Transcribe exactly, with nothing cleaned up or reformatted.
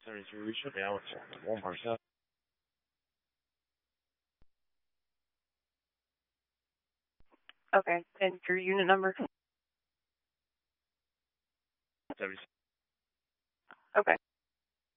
seventy-three, we should be out at Walmart. Okay, and your unit number? seventy. Okay.